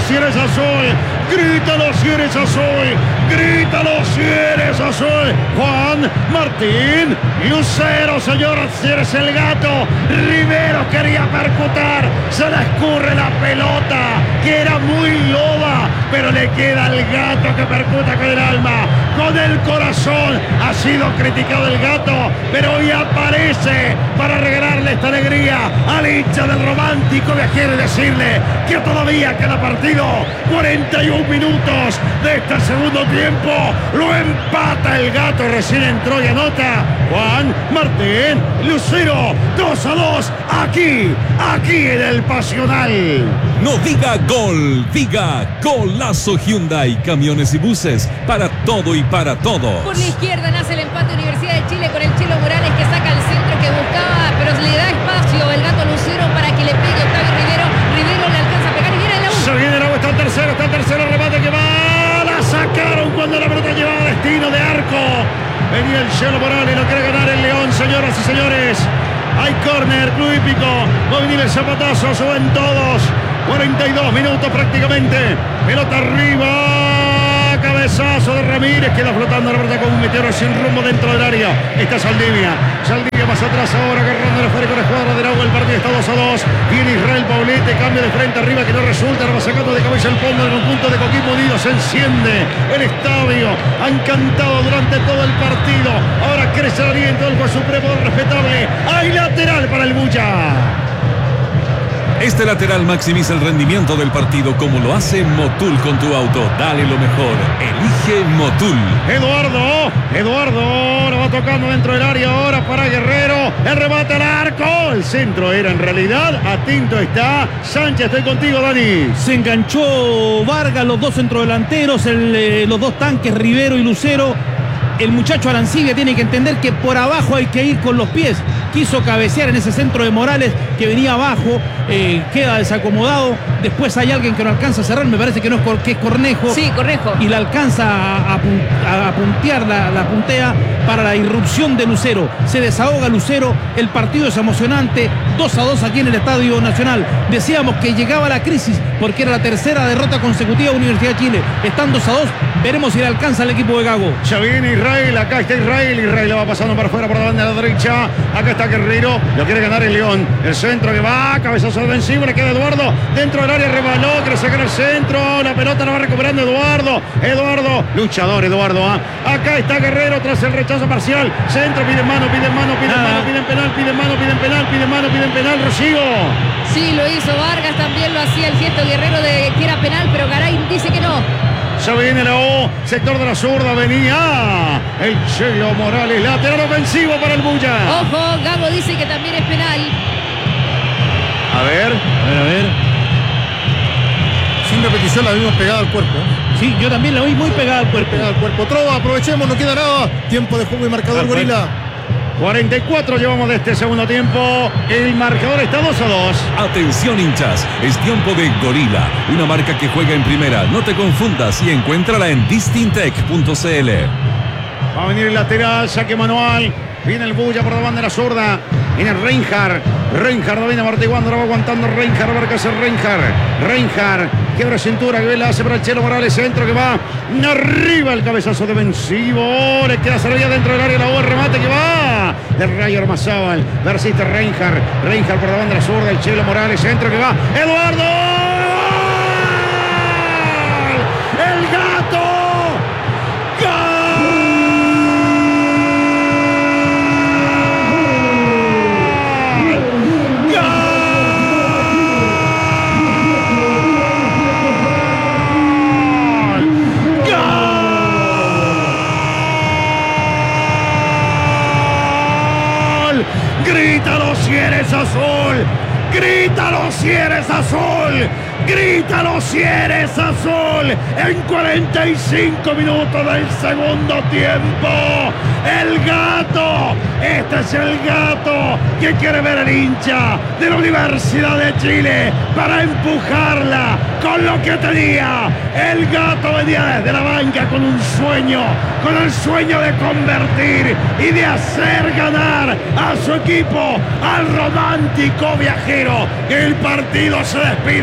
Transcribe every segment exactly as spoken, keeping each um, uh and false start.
si eres azul, grítalo si eres azul, grítalo si eres azul. Juan Martín Lucero, señor, si eres el gato. Rivero quería percutar, se le escurre la pelota, que era muy loba, pero le queda al gato que percuta con el alma, con el corazón. Ha sido criticado el gato, pero hoy aparece para regalarle esta alegría al hincha del Romántico Viajero y decirle que todavía queda partido. cuarenta y un minutos de este segundo tiempo. Lo empata el gato, recién entró y anota Juan Martín Lucero. dos a dos, aquí, aquí en el Pasional. No diga gol, diga golazo. Hyundai, camiones y buses, para todo y para todos. Por la izquierda nace el empate Universidad de Chile con el Chilo Morales, que saca el centro que buscaba, pero le da espacio el gato Lucero para que le pegue Octavio Rivero. Rivero le alcanza a pegar y viene el U. Se viene el U, está el tercero, está el tercero, remate que va. La sacaron cuando la pelota llevaba destino de arco. Venía el Chilo Morales, lo quiere ganar el León, señoras y señores. Hay córner, club hípico. Va a venir el zapatazo, suben todos. cuarenta y dos minutos prácticamente. Pelota arriba. Cabezazo de Ramírez. Queda flotando la pelota con un meteoro sin rumbo dentro del área. Está Saldivia. Saldivia más atrás ahora, agarrando el esférico de la escuadra del agua. El partido está dos a dos. Viene Israel Paulete. Cambio de frente arriba que no resulta. Ahora va sacando de cabeza el fondo del conjunto de Coquimbo Unido. Se enciende el estadio. Han cantado durante todo el partido. Ahora crece el aliento del juez supremo respetable. Hay lateral para el Bulla. Este lateral maximiza el rendimiento del partido como lo hace Motul con tu auto. Dale lo mejor. Elige Motul. Eduardo, Eduardo, lo va tocando dentro del área ahora para Guerrero. El remate al arco. El centro era en realidad. Atinto está Sánchez. Estoy contigo, Dani. Se enganchó Vargas, los dos centrodelanteros, el, eh, los dos tanques, Rivero y Lucero. El muchacho Arancibia tiene que entender que por abajo hay que ir con los pies. Quiso cabecear en ese centro de Morales que venía abajo, eh, queda desacomodado. Después hay alguien que no alcanza a cerrar, me parece que no es, cor, que es Cornejo. Sí, Cornejo. Y la alcanza a, a, a puntear, la, la puntea para la irrupción de Lucero. Se desahoga Lucero, el partido es emocionante. dos a dos aquí en el Estadio Nacional. Decíamos que llegaba la crisis porque era la tercera derrota consecutiva de Universidad de Chile. Están dos a dos, veremos si le alcanza al equipo de Gago. Ya viene Israel, acá está Israel. Israel lo va pasando para afuera por la banda de la derecha. Acá está Guerrero, lo quiere ganar el León. El centro que va, cabezazo defensivo, le queda Eduardo. Dentro del área rebaló, quiere sacar el centro. La pelota la va recuperando Eduardo. Eduardo, luchador Eduardo. ¿eh? Acá está Guerrero tras el rechazo parcial. Centro, piden mano, piden mano, piden ah. mano, piden penal, piden mano, piden penal, piden mano, piden penal. Rocío. Sí, lo hizo Vargas, también lo hacía el gesto Guerrero de que era penal, pero Garay dice que no. Ya viene la O, sector de la zurda, venía el Chelo Morales, lateral ofensivo para el Bulla. Ojo, Gago dice que también es penal. A ver, a ver, a ver. Sin repetición la vimos pegada al cuerpo. Sí, yo también la vi muy pegada al cuerpo. Pegada al cuerpo. Trova, aprovechemos, no queda nada. Tiempo de juego y marcador, Gorila. cuarenta y cuatro llevamos de este segundo tiempo. El marcador está dos a dos. Atención, hinchas, es tiempo de Gorila, una marca que juega en primera. No te confundas y encuéntrala en distintec punto c l. Va a venir el lateral, saque manual. Viene el Bulla por la banda de la zurda. Viene Reinhardt. Reinhardt lo viene amortiguando, lo va aguantando Reinhardt. Va a ver qué hace Reinhardt. Reinhardt, quiebra cintura, que la hace para el Chelo Morales. Centro que va arriba, el cabezazo defensivo. Le queda salida dentro del área la U, el remate que va. El Rayo Armazábal. Persiste Reinhardt. Reinhardt por la banda de la zurda. El Chelo Morales. Centro que va. Eduardo. El gato. ¡Gol! ¡Grítalo si eres azul! ¡Grítalo si eres azul! ¡Grítalo si eres azul! En cuarenta y cinco minutos del segundo tiempo. El gato. Este es el gato que quiere ver el hincha de la Universidad de Chile para empujarla con lo que tenía. El gato venía desde la banca con un sueño, con el sueño de convertir y de hacer ganar a su equipo, al Romántico Viajero. El partido se despide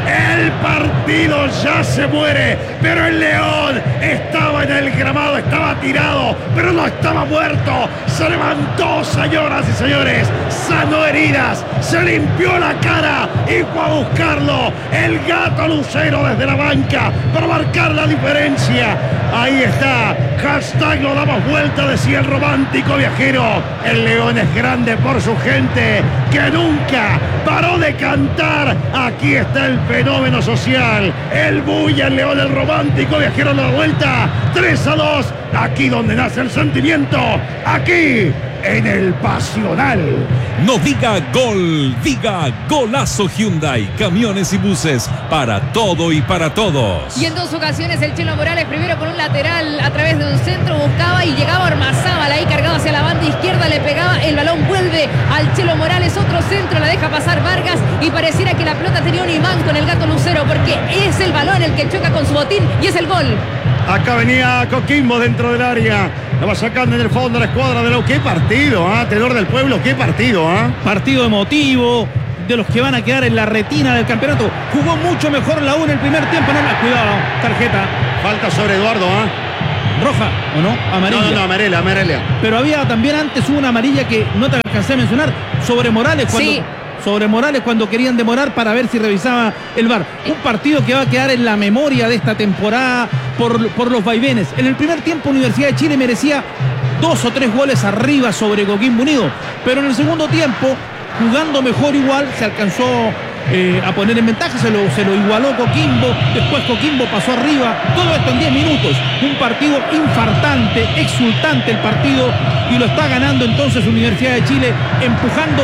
El partido ya se muere, pero el León estaba en el gramado, estaba tirado, pero no estaba muerto. Se levantó, señoras y señores, sanó heridas, se limpió la cara y fue a buscarlo. El Gato Lucero desde la banca para marcar la diferencia. Ahí está, hashtag lo damos vuelta, decía el romántico viajero. El León es grande por su gente, que nunca paró de cantar. Aquí está el fenómeno social, el Bulla, el León, el romántico viajero, la vuelta, tres a dos, aquí donde nace el sentimiento, aquí en el Pasional. No diga gol, diga golazo Hyundai, camiones y buses, para todo y para todos. Y en dos ocasiones el Chelo Morales, primero con un lateral a través de un centro, buscaba y llegaba Ormazábal ahí cargado hacia la banda izquierda, le pegaba, el balón vuelve al Chelo Morales, otro centro, la deja pasar Vargas y pareciera que la pelota tenía un imán con el Gato Lucero, porque es el balón el que choca con su botín y es el gol. Acá venía Coquimbo dentro del área. Lo va sacando en el fondo la escuadra de Lau. Qué partido, ¿ah? Tenor del pueblo, qué partido, ¿ah? Partido emotivo, de los que van a quedar en la retina del campeonato. Jugó mucho mejor la U en el primer tiempo. No, no, cuidado, tarjeta. Falta sobre Eduardo, ¿ah? Roja, ¿o no? Amarilla. No, no, no, amarela, amarela. Pero había también antes una amarilla que no te alcancé a mencionar, sobre Morales cuando... Sí. Sobre Morales cuando querían demorar para ver si revisaba el V A R. Un partido que va a quedar en la memoria de esta temporada por, por los vaivenes. En el primer tiempo Universidad de Chile merecía dos o tres goles arriba sobre Coquimbo Unido, pero en el segundo tiempo, jugando mejor igual, se alcanzó eh, a poner en ventaja, se lo, se lo igualó Coquimbo, después Coquimbo pasó arriba, todo esto en diez minutos. Un partido infartante, exultante el partido, y lo está ganando entonces Universidad de Chile, empujando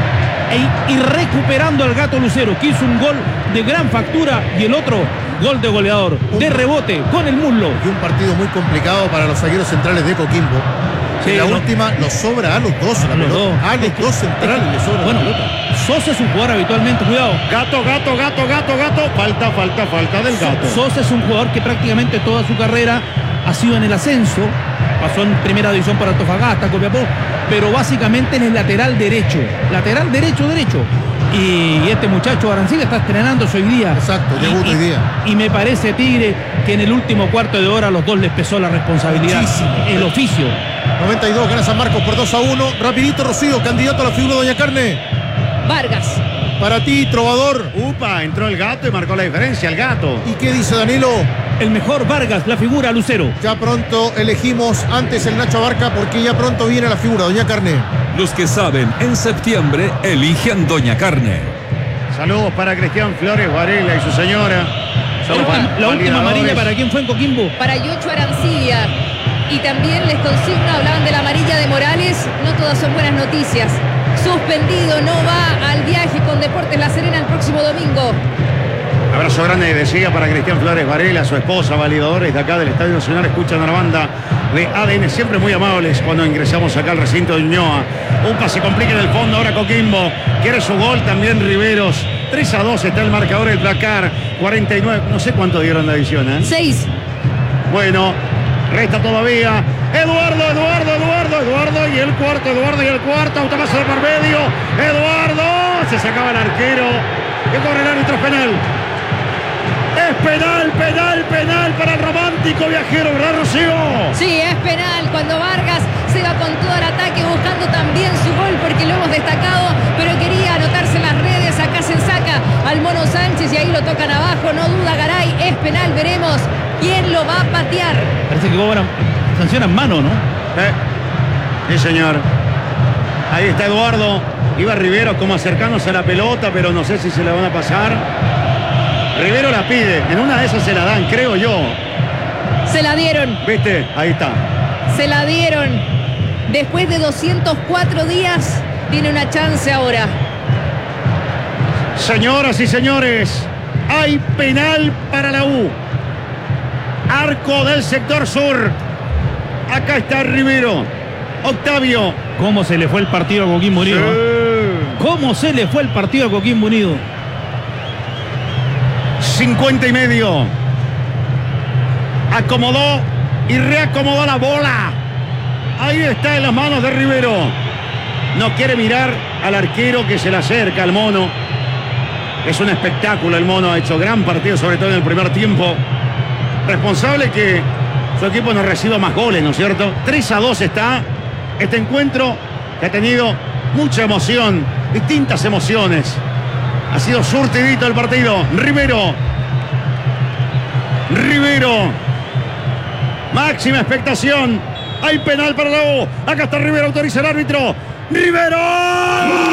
E, y recuperando al Gato Lucero, que hizo un gol de gran factura y el otro gol de goleador, de rebote, con el muslo. Y un partido muy complicado para los zagueros centrales de Coquimbo. Sí, en la ¿no? última los sobra a los dos A la los pelota. dos. A los dos centrales les sobra Bueno, la pelota. Sosa es un jugador habitualmente, cuidado. Gato, gato, gato, gato, gato. Falta, falta, falta del Gato. Sosa es un jugador que prácticamente toda su carrera ha sido en el ascenso. Pasó en primera división por Antofagasta, Copiapó, pero básicamente en el lateral derecho. Lateral derecho, derecho. Y este muchacho Arancibia está estrenándose hoy día. Exacto, debuta y, hoy día. Y me parece, Tigre, que en el último cuarto de hora a los dos les pesó la responsabilidad. Muchísimo. El oficio. noventa y dos, gana San Marcos por dos a uno. Rapidito, Rocío, candidato a la figura de Doña Carne. Vargas. Para ti, Trovador. Upa, entró el Gato y marcó la diferencia, el Gato. ¿Y qué dice Danilo? El mejor Vargas, la figura Lucero. Ya pronto elegimos antes el Nacho Abarca porque ya pronto viene la figura, Doña Carne. Los que saben, en septiembre eligen Doña Carne. Saludos para Cristian Flores Varela y su señora. La última, la última amarilla, ¿para quién fue en Coquimbo? Para Yocho Arancibia. Y también les consigno, hablaban de la amarilla de Morales, no todas son buenas noticias. Suspendido, no va al viaje con Deportes La Serena el próximo domingo. Abrazo grande, decía, para Cristian Flores Varela, su esposa, validadores de acá del Estadio Nacional. Escuchan a la banda de A D N, siempre muy amables cuando ingresamos acá al recinto de Ñuñoa. Upa, se complica en el fondo, ahora Coquimbo quiere su gol, también Riveros. tres a dos está el marcador, el placar, cuarenta y nueve, no sé cuánto dieron la adición, ¿eh? Seis. Bueno, resta todavía Eduardo, Eduardo, Eduardo, Eduardo y el cuarto, Eduardo y el cuarto, autopaso de por medio, Eduardo, se sacaba el arquero, que corre el árbitro penal. Es penal, penal, penal para el romántico viajero, ¿verdad, Rocío? Sí, es penal cuando Vargas se va con todo el ataque buscando también su gol, porque lo hemos destacado, pero quería anotarse en las redes. Acá se saca al Mono Sánchez y ahí lo tocan abajo, no duda Garay, es penal, veremos quién lo va a patear. Parece que cobran, sancionan mano, ¿no? Eh, sí, señor. Ahí está Eduardo, iba Riveros como acercándose a la pelota, pero no sé si se la van a pasar. Rivero la pide, en una de esas se la dan, creo yo. Se la dieron. ¿Viste? Ahí está. Se la dieron. Después de doscientos cuatro días, tiene una chance ahora. Señoras y señores, hay penal para la U. Arco del sector sur. Acá está Rivero. Octavio. ¿Cómo se le fue el partido a Coquimbo Unido? Sí. ¿Cómo se le fue el partido a Coquimbo Unido? cincuenta y medio. Acomodó y reacomodó la bola. Ahí está en las manos de Rivero. No quiere mirar al arquero que se le acerca al mono. Es un espectáculo el mono, ha hecho gran partido, sobre todo en el primer tiempo. Responsable que su equipo no reciba más goles, ¿no es cierto? tres a dos está este encuentro que ha tenido mucha emoción, distintas emociones. Ha sido surtidito el partido. Rivero. Rivero. Máxima expectación. Hay penal para la U. Acá está Rivero, autoriza el árbitro. ¡Rivero!